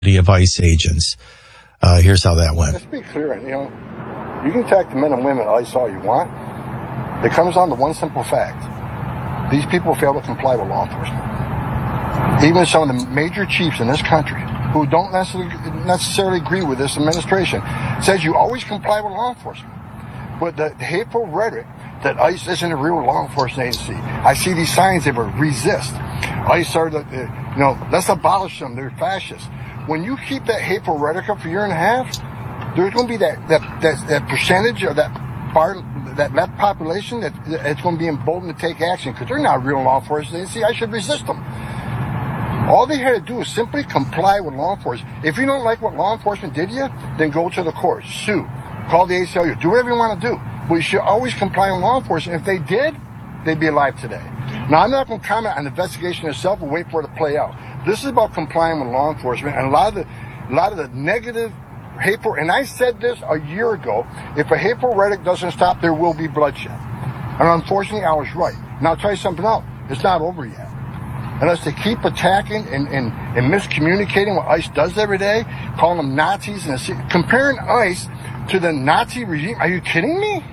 of ICE agents. Here's how that went. Let's be clear, you can attack the men and women at ICE all you want. It comes down to one simple fact. These people fail to comply with law enforcement. Even some of the major chiefs in this country who don't necessarily agree with this administration says you always comply with law enforcement. But the hateful rhetoric that ICE isn't a real law enforcement agency. I see these signs that were resist. ICE are let's abolish them. They're fascists. When you keep that hateful rhetoric up for a year and a half, there's going to be that percentage of that left population that it's going to be emboldened to take action because they're not a real law enforcement agency. I should resist them. All they had to do is simply comply with law enforcement. If you don't like what law enforcement did to you, then go to the courts, sue, call the ACLU, do whatever you want to do. But you should always comply with law enforcement. If they did, they'd be alive today. Now, I'm not going to comment on the investigation itself. We'll wait for it to play out. This is about complying with law enforcement, and a lot of the negative, hateful. And I said this a year ago. If a hateful rhetoric doesn't stop, there will be bloodshed. And unfortunately, I was right. Now, I'll tell you something else. It's not over yet. Unless they keep attacking and miscommunicating what ICE does every day, calling them Nazis and comparing ICE to the Nazi regime. Are you kidding me?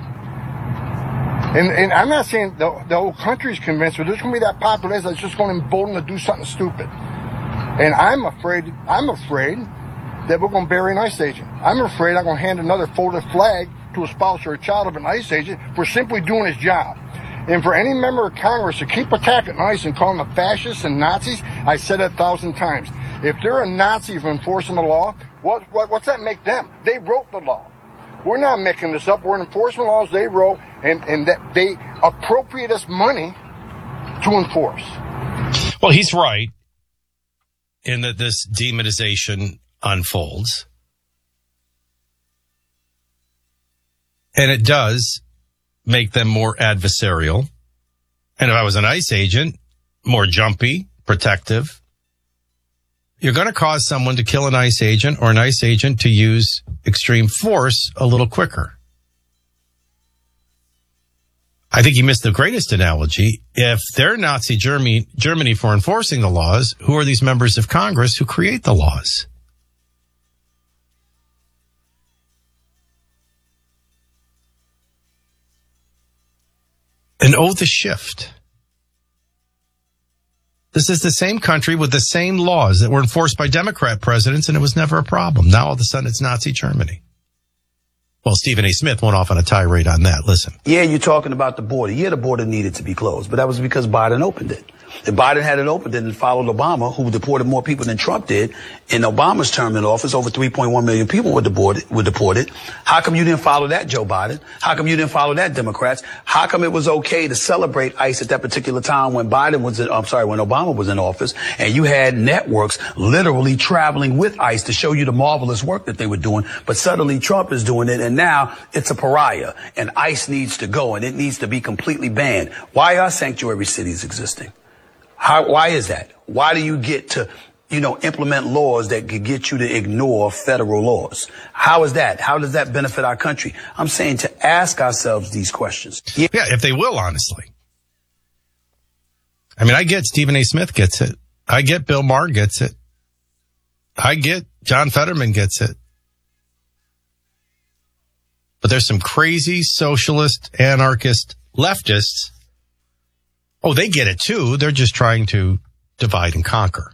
And I'm not saying the whole country's convinced, but there's going to be that population that's just going to embolden to do something stupid. And I'm afraid that we're going to bury an ICE agent. I'm afraid I'm going to hand another folded flag to a spouse or a child of an ICE agent for simply doing his job. And for any member of Congress to keep attacking ICE and calling them fascists and Nazis, I said it 1,000 times. If they're a Nazi for enforcing the law, what's that make them? They wrote the law. We're not making this up. We're enforcing laws they wrote, and that they appropriate us money to enforce. Well, he's right in that this demonization unfolds. And it does make them more adversarial. And if I was an ICE agent, more jumpy, protective. You're going to cause someone to kill an ICE agent or an ICE agent to use extreme force a little quicker. I think you missed the greatest analogy. If they're Nazi Germany for enforcing the laws, who are these members of Congress who create the laws? And the shift. This is the same country with the same laws that were enforced by Democrat presidents, and it was never a problem. Now all of a sudden it's Nazi Germany. Well, Stephen A. Smith went off on a tirade on that. Listen. Yeah, you're talking about the border. Yeah, the border needed to be closed, but that was because Biden opened it. If Biden had it opened and followed Obama, who deported more people than Trump did, in Obama's term in office, over 3.1 million people were deported. How come you didn't follow that, Joe Biden? How come you didn't follow that, Democrats? How come it was okay to celebrate ICE at that particular time when when Obama was in office, and you had networks literally traveling with ICE to show you the marvelous work that they were doing, but suddenly Trump is doing it, and now it's a pariah, and ICE needs to go, and it needs to be completely banned. Why are sanctuary cities existing? Why is that? Why do you get to, implement laws that could get you to ignore federal laws? How is that? How does that benefit our country? I'm saying to ask ourselves these questions. Yeah, if they will, honestly. I mean, I get Stephen A. Smith gets it. I get Bill Maher gets it. I get John Fetterman gets it. But there's some crazy socialist, anarchist, leftists. Oh, they get it too. They're just trying to divide and conquer.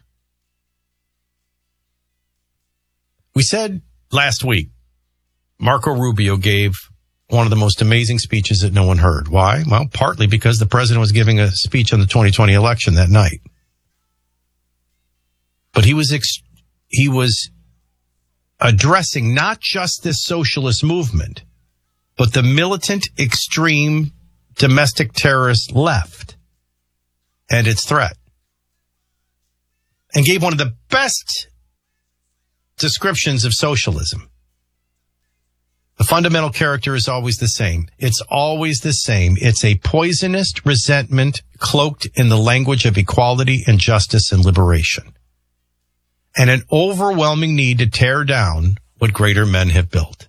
We said last week, Marco Rubio gave one of the most amazing speeches that no one heard. Why? Well, partly because the president was giving a speech on the 2020 election that night. But he was addressing not just this socialist movement, but the militant, extreme, domestic terrorist left and its threat, and gave one of the best descriptions of socialism. The fundamental character is always the same. It's always the same. It's a poisonous resentment cloaked in the language of equality and justice and liberation, and an overwhelming need to tear down what greater men have built.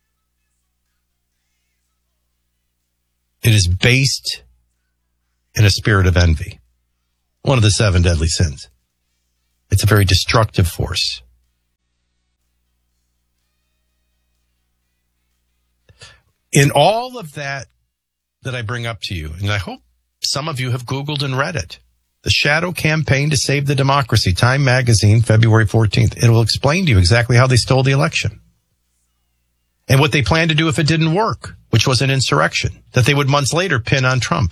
It is based in a spirit of envy, one of the 7 deadly sins. It's a very destructive force. In all of that I bring up to you, and I hope some of you have Googled and read it, the Shadow Campaign to Save the Democracy, Time Magazine, February 14th. It will explain to you exactly how they stole the election and what they planned to do if it didn't work, which was an insurrection that they would months later pin on Trump.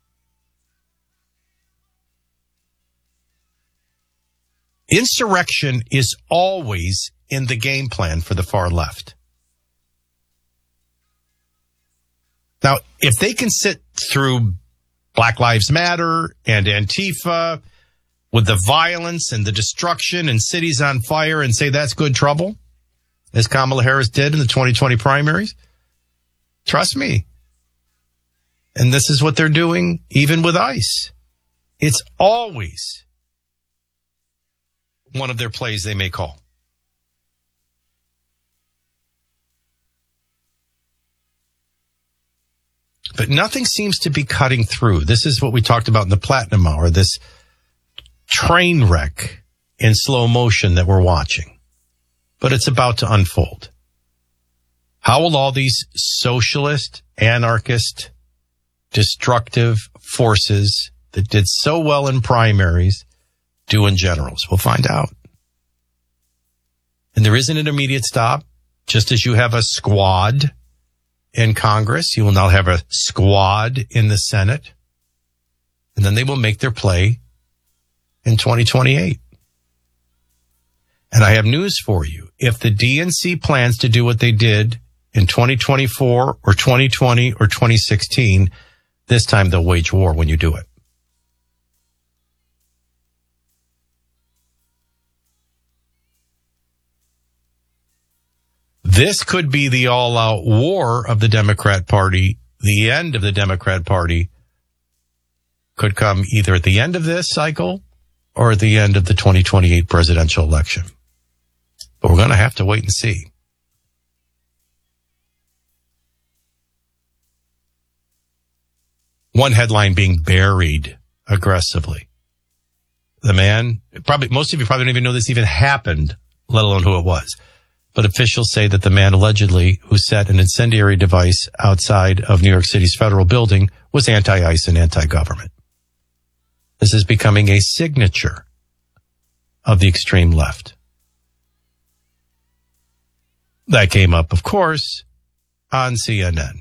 Insurrection is always in the game plan for the far left. Now, if they can sit through Black Lives Matter and Antifa with the violence and the destruction and cities on fire and say that's good trouble, as Kamala Harris did in the 2020 primaries, trust me. And this is what they're doing even with ICE. It's always one of their plays they may call. But nothing seems to be cutting through. This is what we talked about in the Platinum Hour, this train wreck in slow motion that we're watching. But it's about to unfold. How will all these socialist, anarchist, destructive forces that did so well in primaries do in generals? We'll find out. And there is an intermediate stop. Just as you have a squad in Congress, you will now have a squad in the Senate. And then they will make their play in 2028. And I have news for you. If the DNC plans to do what they did in 2024 or 2020 or 2016, this time they'll wage war when you do it. This could be the all-out war of the Democrat Party. The end of the Democrat Party could come either at the end of this cycle or at the end of the 2028 presidential election. But we're going to have to wait and see. One headline being buried aggressively. The man, most of you probably don't even know this even happened, let alone who it was. But officials say that the man allegedly who set an incendiary device outside of New York City's federal building was anti-ICE and anti-government. This is becoming a signature of the extreme left. That came up, of course, on CNN.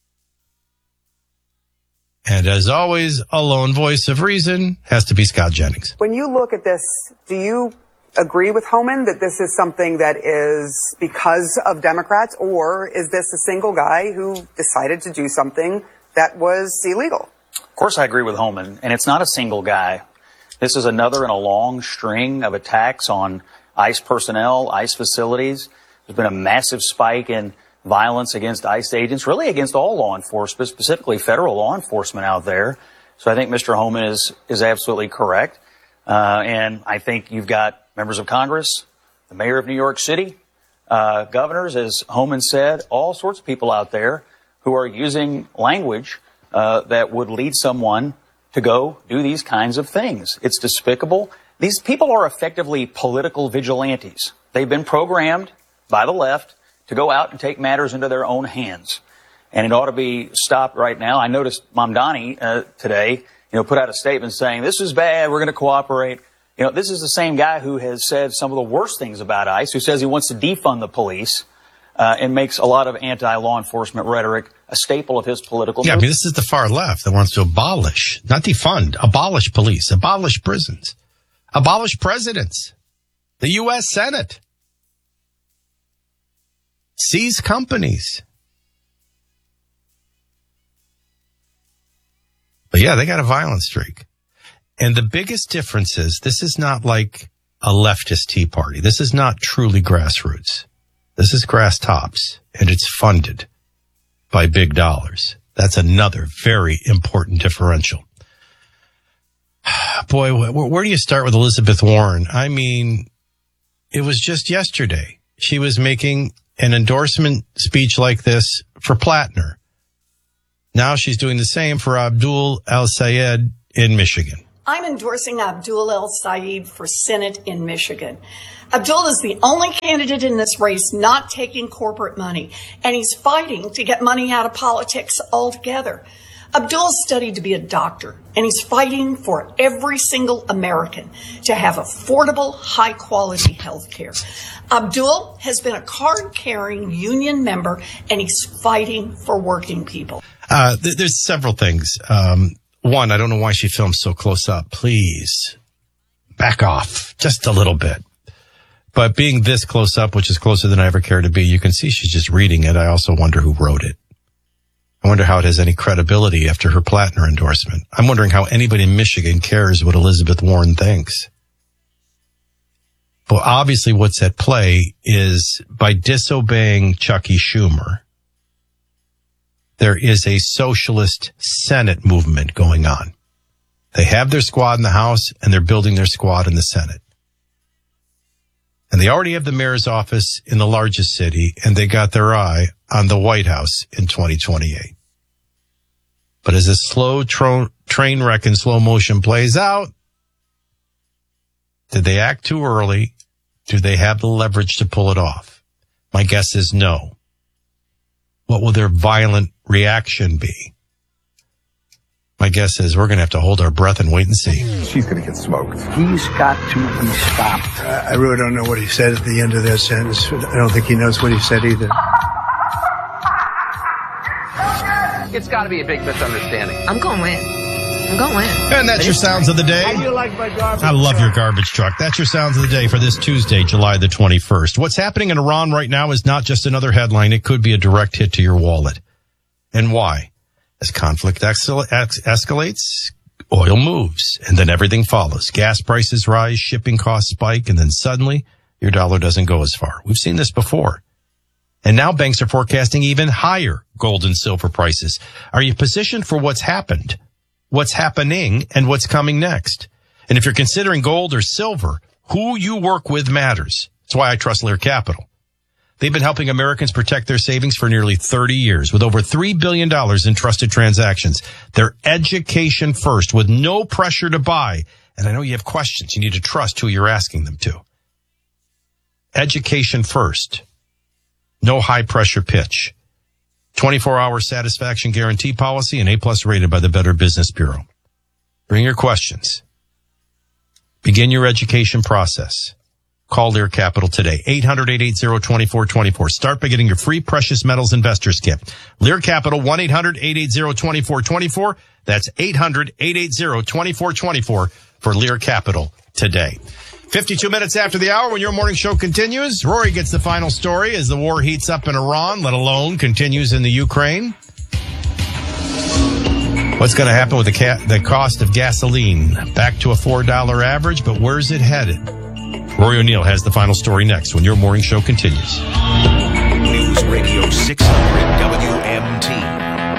And as always, a lone voice of reason has to be Scott Jennings. When you look at this, do you agree with Homan that this is something that is because of Democrats, or is this a single guy who decided to do something that was illegal? Of course I agree with Homan, and it's not a single guy. This is another in a long string of attacks on ICE personnel, ICE facilities. There's been a massive spike in violence against ICE agents, really against all law enforcement, specifically federal law enforcement out there. So I think Mr. Homan is absolutely correct. And I think you've got members of Congress, the mayor of New York City, governors, as Homan said, all sorts of people out there who are using language that would lead someone to go do these kinds of things. It's despicable. These people are effectively political vigilantes. They've been programmed by the left to go out and take matters into their own hands. And it ought to be stopped right now. I noticed Mamdani today, put out a statement saying, this is bad, we're going to cooperate. This is the same guy who has said some of the worst things about ICE, who says he wants to defund the police, and makes a lot of anti-law enforcement rhetoric a staple of his political movement. This is the far left that wants to abolish, not defund, abolish police, abolish prisons, abolish presidents, the U.S. Senate, seize companies. But yeah, they got a violent streak. And the biggest difference is this is not like a leftist Tea Party. This is not truly grassroots. This is grass tops, and it's funded by big dollars. That's another very important differential. Boy, where do you start with Elizabeth Warren? I mean, it was just yesterday. She was making an endorsement speech like this for Plattner. Now she's doing the same for Abdul El-Sayed in Michigan. I'm endorsing Abdul El-Sayed for Senate in Michigan. Abdul is the only candidate in this race not taking corporate money, and he's fighting to get money out of politics altogether. Abdul studied to be a doctor, and he's fighting for every single American to have affordable, high-quality health care. Abdul has been a card-carrying union member, and he's fighting for working people. There's several things. One, I don't know why she films so close up. Please back off just a little bit. But being this close up, which is closer than I ever care to be, you can see she's just reading it. I also wonder who wrote it. I wonder how it has any credibility after her Plattner endorsement. I'm wondering how anybody in Michigan cares what Elizabeth Warren thinks. Well, obviously what's at play is by disobeying Chucky Schumer, there is a socialist Senate movement going on. They have their squad in the House and they're building their squad in the Senate. And they already have the mayor's office in the largest city, and they got their eye on the White House in 2028. But as a slow train wreck in slow motion plays out, did they act too early? Do they have the leverage to pull it off? My guess is no. What will their violent reaction be? My guess is we're going to have to hold our breath and wait and see. She's going to get smoked. He's got to be stopped. I really don't know what he said at the end of that sentence. I don't think he knows what he said either. It's got to be a big misunderstanding. I'm going to win. And that's your sounds of the day. How do you like my garbage I love truck? your garbage truck. That's your sounds of the day for this Tuesday, July the 21st. What's happening in Iran right now is not just another headline. It could be a direct hit to your wallet. And why? As conflict escalates, oil moves, and then everything follows. Gas prices rise, shipping costs spike, and then suddenly your dollar doesn't go as far. We've seen this before. And now banks are forecasting even higher gold and silver prices. Are you positioned for what's happened, what's happening, and what's coming next? And if you're considering gold or silver, who you work with matters. That's why I trust Lear Capital. They've been helping Americans protect their savings for nearly 30 years with over $3 billion in trusted transactions. They're education first with no pressure to buy. And I know you have questions. You need to trust who you're asking them to. Education first. No high pressure pitch. 24-hour satisfaction guarantee policy and A+ rated by the Better Business Bureau. Bring your questions. Begin your education process. Call Lear Capital today. 800-880-2424. Start by getting your free precious metals investors kit. Lear Capital, 1-800-880-2424. That's 800-880-2424 for Lear Capital today. 52 minutes after the hour when your morning show continues. Rory gets the final story as the war heats up in Iran, let alone continues in the Ukraine. What's going to happen with the cost of gasoline? Back to a $4 average, but where's it headed? Rory O'Neill has the final story next when your morning show continues. News Radio 600 WMT.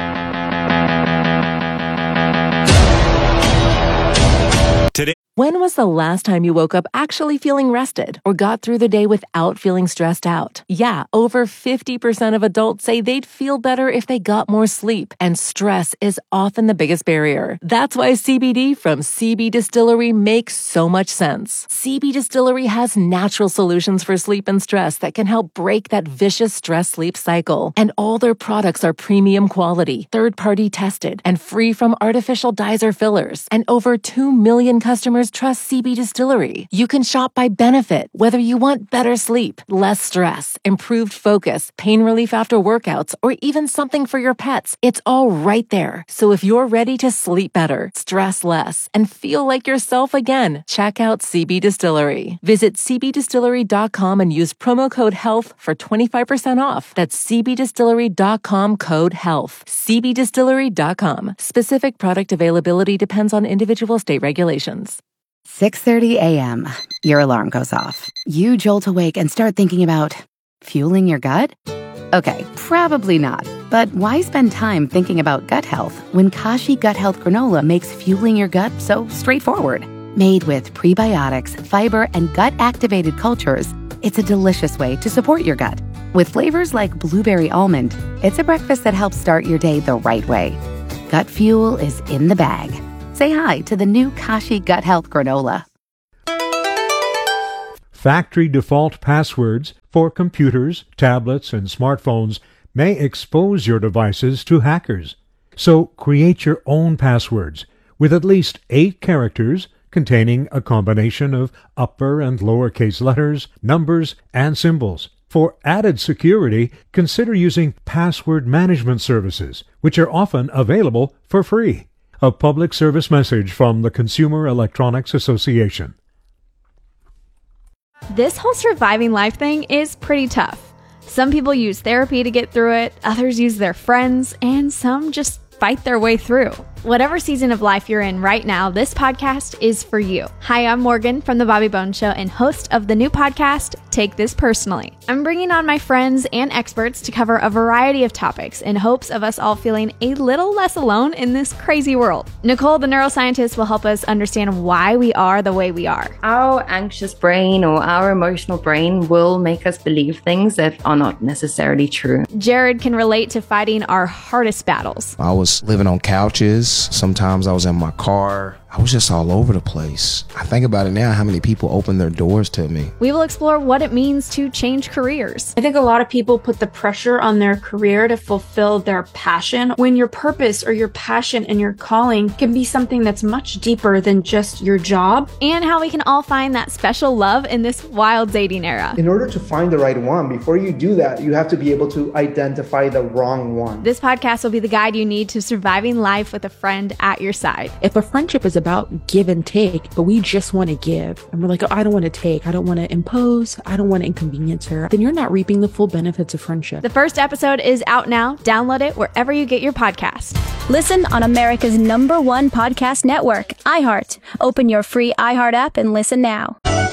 Today. When was the last time you woke up actually feeling rested or got through the day without feeling stressed out? Yeah, over 50% of adults say they'd feel better if they got more sleep, and stress is often the biggest barrier. That's why CBD from CB Distillery makes so much sense. CB Distillery has natural solutions for sleep and stress that can help break that vicious stress-sleep cycle. And all their products are premium quality, third-party tested, and free from artificial dyes or fillers. And over 2 million customers trust CB Distillery. You can shop by benefit, whether you want better sleep, less stress, improved focus, pain relief after workouts, or even something for your pets. It's all right there. So if you're ready to sleep better, stress less, and feel like yourself again, check out CB Distillery. Visit cbdistillery.com and use promo code HEALTH for 25% off. That's cbdistillery.com code HEALTH. cbdistillery.com. Specific product availability depends on individual state regulations. 6:30 a.m. Your alarm goes off. You jolt awake and start thinking about fueling your gut? Okay, probably not. But why spend time thinking about gut health when Kashi Gut Health Granola makes fueling your gut so straightforward? Made with prebiotics, fiber, and gut-activated cultures, it's a delicious way to support your gut. With flavors like blueberry almond, it's a breakfast that helps start your day the right way. Gut fuel is in the bag. Say hi to the new Kashi Gut Health Granola. Factory default passwords for computers, tablets, and smartphones may expose your devices to hackers. So create your own passwords with at least 8 characters containing a combination of upper and lowercase letters, numbers, and symbols. For added security, consider using password management services, which are often available for free. A public service message from the Consumer Electronics Association. This whole surviving life thing is pretty tough. Some people use therapy to get through it, others use their friends, and some just fight their way through. Whatever season of life you're in right now, this podcast is for you. Hi, I'm Morgan from The Bobby Bones Show and host of the new podcast, Take This Personally. I'm bringing on my friends and experts to cover a variety of topics in hopes of us all feeling a little less alone in this crazy world. Nicole, the neuroscientist, will help us understand why we are the way we are. Our anxious brain or our emotional brain will make us believe things that are not necessarily true. Jared can relate to fighting our hardest battles. I was living on couches. Sometimes I was in my car. I was just all over the place. I think about it now, how many people opened their doors to me. We will explore what it means to change careers. I think a lot of people put the pressure on their career to fulfill their passion, when your purpose or your passion and your calling can be something that's much deeper than just your job. And how we can all find that special love in this wild dating era. In order to find the right one, before you do that, you have to be able to identify the wrong one. This podcast will be the guide you need to surviving life with a friend at your side. If a friendship is about give and take, but we just want to give, and we're like, oh, I don't want to take, I don't want to impose, I don't want to inconvenience her, then you're not reaping the full benefits of friendship. The first episode is out now. Download it wherever you get your podcasts. Listen on America's #1 podcast network, iHeart. Open your free iHeart app and listen now.